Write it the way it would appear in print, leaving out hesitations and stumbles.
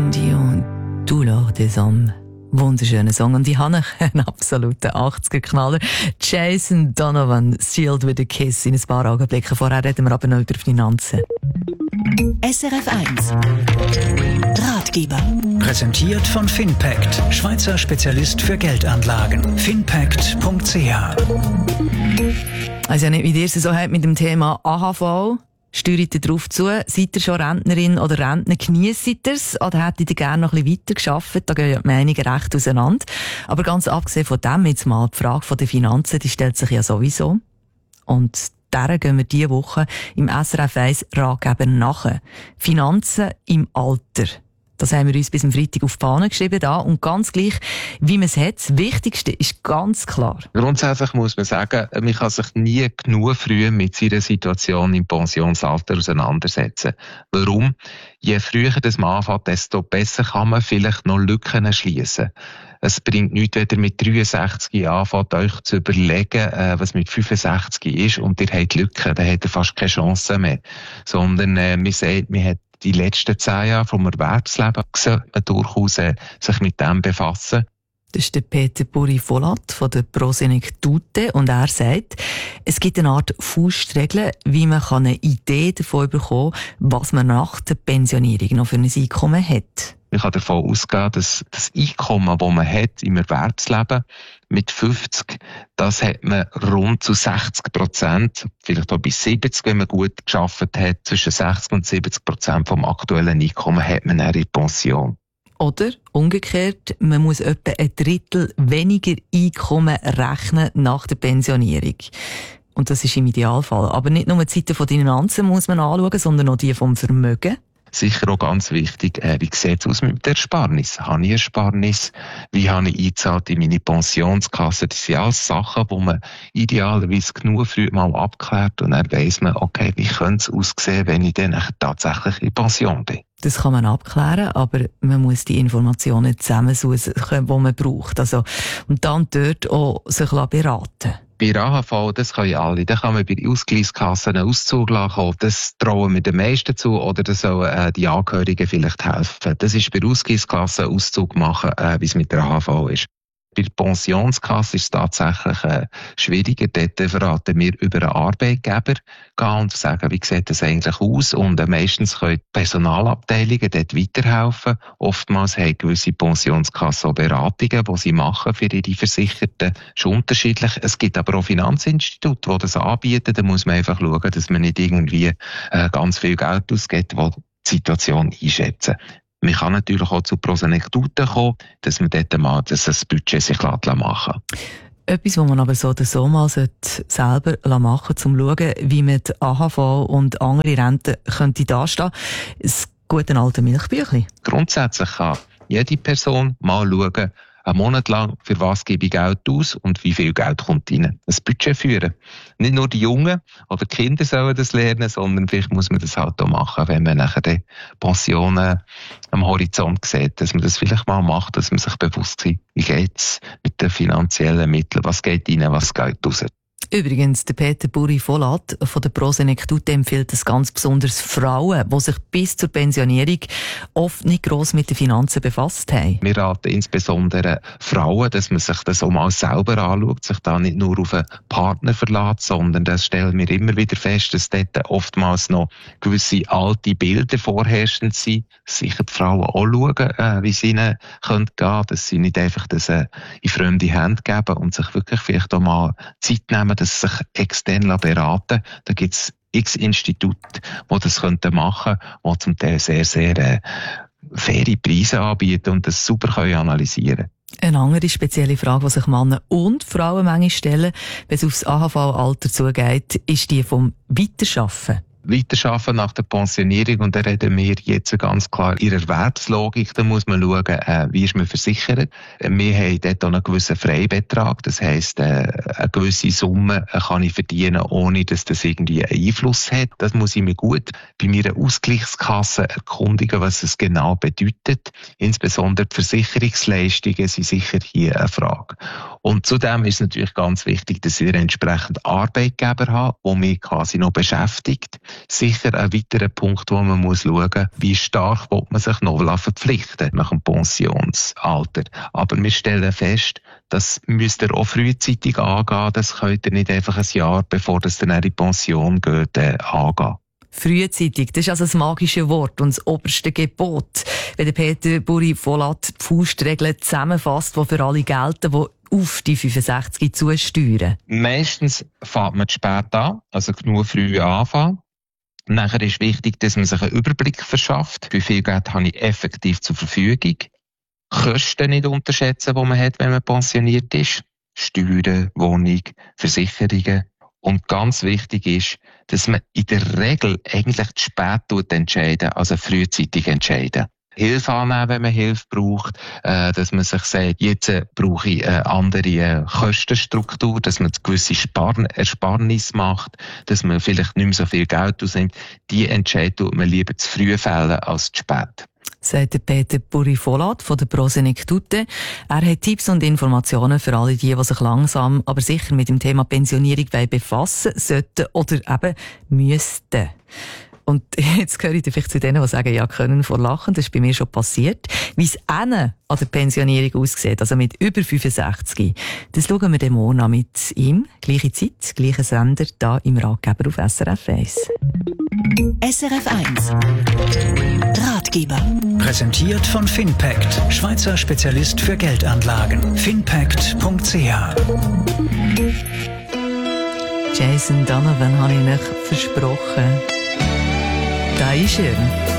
Dion, Douleur des Hommes. Wunderschöner Song. Und ich habe einen absoluten 80er-Knaller. Jason Donovan, Sealed with a Kiss, in ein paar Augenblicken. Vorher reden wir aber noch über Finanzen. SRF 1 Ratgeber. Präsentiert von Finpact, Schweizer Spezialist für Geldanlagen. Finpact.ch. Also nicht, wie ihr es so habt mit dem Thema AHV. Steuert ihr darauf zu? Seid ihr schon Rentnerin oder Rentner? Geniesst ihr es? Oder hättet ihr gerne noch ein bisschen weiter gearbeitet? Da gehen ja die Meinungen recht auseinander. Aber ganz abgesehen von dem, jetzt mal die Frage der Finanzen, die stellt sich ja sowieso. Und der gehen wir diese Woche im SRF 1 Ratgeber nach. Finanzen im Alter. Das haben wir uns bis am Freitag auf die Fahne geschrieben. Da. Und ganz gleich, wie man es hat, das Wichtigste ist ganz klar. Grundsätzlich muss man sagen, man kann sich nie genug früh mit seiner Situation im Pensionsalter auseinandersetzen. Warum? Je früher das man anfängt, desto besser kann man vielleicht noch Lücken schliessen. Es bringt nichts, wenn ihr mit 63 anfängt, euch zu überlegen, was mit 65 ist, und ihr habt Lücken, dann habt ihr fast keine Chance mehr. Sondern man sagt, man hat die letzten 10 Jahre vom Erwerbsleben sollte man durchaus sich mit dem befassen. Das ist der Peter Buri-Volat von der Prosenektute, und er sagt, es gibt eine Art Faustregel, wie man eine Idee davon bekommen kann, was man nach der Pensionierung noch für ein Einkommen hat. Man kann davon ausgehen, dass das Einkommen, das man hat im Erwerbsleben mit 50, das hat man rund zu 60%, vielleicht auch bis 70%, wenn man gut gearbeitet hat, zwischen 60 und 70% vom aktuellen Einkommen hat man dann in Pension. Oder umgekehrt, man muss etwa ein Drittel weniger Einkommen rechnen nach der Pensionierung. Und das ist im Idealfall. Aber nicht nur die Seite von den Finanzen muss man anschauen, sondern auch die vom Vermögen. Sicher auch ganz wichtig, wie sieht es aus mit der Ersparnis? Habe ich Ersparnis? Wie habe ich eingezahlt in meine Pensionskasse? Das sind alles Sachen, die man idealerweise genug früh mal abklärt, und dann weiss man, okay, wie könnte es aussehen, wenn ich dann tatsächlich in Pension bin. Das kann man abklären, aber man muss die Informationen zusammensuchen, die man braucht. Also, und dann dort auch sich beraten. Bei AHV, das können alle. Da kann man bei den Ausgleichskassen einen Auszug lassen. Das trauen wir den meisten zu, oder das sollen die Angehörigen vielleicht helfen. Das ist bei der Ausgleichskasse einen Auszug machen, wie es mit der AHV ist. Bei der Pensionskasse ist es tatsächlich schwieriger. Dort verraten wir über einen Arbeitgeber gehen und sagen, wie sieht das eigentlich aus? Und meistens können die Personalabteilungen dort weiterhelfen. Oftmals haben gewisse Pensionskassen auch Beratungen, die sie machen für ihre Versicherten. Das ist unterschiedlich. Es gibt aber auch Finanzinstitute, die das anbieten. Da muss man einfach schauen, dass man nicht irgendwie ganz viel Geld ausgibt, die Situation einschätzen. Man kann natürlich auch zu Prosenektuten kommen, dass man dort mal das Budget sich machen lässt. Etwas, was man aber so oder so mal selber machen sollte, um zu schauen, wie man die AHV und andere Renten könnte dastehen. Das gute alte Milchbüchlein. Grundsätzlich kann jede Person mal schauen, einen Monat lang, für was gebe ich Geld aus und wie viel Geld kommt rein. Ein Budget führen. Nicht nur die Jungen oder die Kinder sollen das lernen, sondern vielleicht muss man das halt auch machen, wenn man nachher die Pensionen am Horizont sieht, dass man das vielleicht mal macht, dass man sich bewusst ist, wie geht es mit den finanziellen Mitteln, was geht rein, was geht raus. Übrigens, der Peter Buri-Volat von der Prosenektute empfiehlt es ganz besonders Frauen, die sich bis zur Pensionierung oft nicht gross mit den Finanzen befasst haben. Wir raten insbesondere Frauen, dass man sich das auch mal selber anschaut, sich da nicht nur auf einen Partner verlässt, sondern das stellen wir immer wieder fest, dass dort oftmals noch gewisse alte Bilder vorherrschend sind. Sicher die Frauen auch schauen, wie es ihnen gehen könnte, dass sie nicht einfach das in fremde Hände geben und sich wirklich vielleicht auch mal Zeit nehmen, dass sich extern beraten. Da gibt es x Institute, die das machen könnten, die zum Teil sehr, sehr faire Preise anbieten und das super analysieren können. Eine andere spezielle Frage, die sich Männer und Frauen manchmal stellen, wenn es aufs AHV-Alter zugeht, ist die vom Weiterschaffen. Weiterarbeiten nach der Pensionierung, und da reden wir jetzt ganz klar in der Erwerbslogik. Da muss man schauen, wie ist man versichert. Wir haben dort auch einen gewissen Freibetrag. Das heisst, eine gewisse Summe kann ich verdienen, ohne dass das irgendwie einen Einfluss hat. Das muss ich mir gut bei meiner Ausgleichskasse erkundigen, was es genau bedeutet. Insbesondere die Versicherungsleistungen sind sicher hier eine Frage. Und zudem ist es natürlich ganz wichtig, dass wir entsprechend Arbeitgeber haben, die mich quasi noch beschäftigt. Sicher ein weiterer Punkt, wo man muss schauen, wie stark will man sich noch verpflichten nach dem Pensionsalter. Aber wir stellen fest, das müsst ihr auch frühzeitig angehen. Das könnt ihr nicht einfach ein Jahr, bevor das dann in die Pension geht, angehen. Frühzeitig, das ist also das magische Wort und das oberste Gebot. Wenn der Peter Buri-Volat die Faustregeln zusammenfasst, die für alle gelten, die auf die 65 zusteuern. Meistens fängt man zu spät an, also genug früh anfangen. Nachher ist wichtig, dass man sich einen Überblick verschafft. Wie viel Geld habe ich effektiv zur Verfügung? Kosten nicht unterschätzen, die man hat, wenn man pensioniert ist. Steuern, Wohnung, Versicherungen. Und ganz wichtig ist, dass man in der Regel eigentlich zu spät entscheiden, also frühzeitig entscheiden. Hilfe annehmen, wenn man Hilfe braucht, dass man sich sagt, jetzt brauche ich eine andere Kostenstruktur, dass man gewisse Ersparnis macht, dass man vielleicht nicht mehr so viel Geld ausnimmt. Die Entscheidung tut man lieber zu früh fällen als zu spät. Sagt der Peter Buri-Volat von der Prosenektute. Er hat Tipps und Informationen für alle die sich langsam, aber sicher mit dem Thema Pensionierung befassen sollten oder eben müssten. Und jetzt gehöre ich vielleicht zu denen, die sagen, ja, können vor Lachen. Das ist bei mir schon passiert. Wie es an der Pensionierung aussieht, also mit über 65, das schauen wir dem morgen an mit ihm. Gleiche Zeit, gleicher Sender, da im Ratgeber auf SRF 1. SRF 1 Ratgeber. Präsentiert von Finpact, Schweizer Spezialist für Geldanlagen. Finpact.ch. Jason Donovan habe ich euch versprochen. Da ist er.